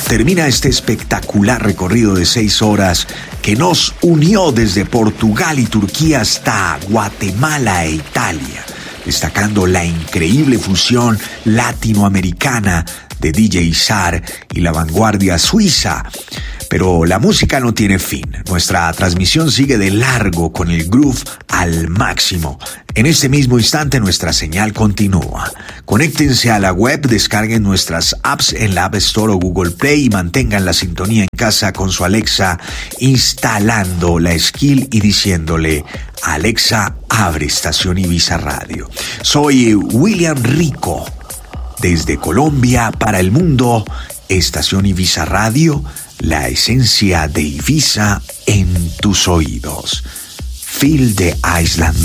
termina este espectacular recorrido de 6 horas que nos unió desde Portugal y Turquía hasta Guatemala e Italia, destacando la increíble fusión latinoamericana de DJ Zar y la vanguardia suiza. Pero la música no tiene fin. Nuestra transmisión sigue de largo con el groove al máximo. En este mismo instante nuestra señal continúa. Conéctense a la web, descarguen nuestras apps en la App Store o Google Play y mantengan la sintonía en casa con su Alexa, instalando la skill y diciéndole: Alexa, abre Estación Ibiza Radio. Soy William Rico. Desde Colombia para el mundo, Estación Ibiza Radio, la esencia de Ibiza en tus oídos. Feel the Island.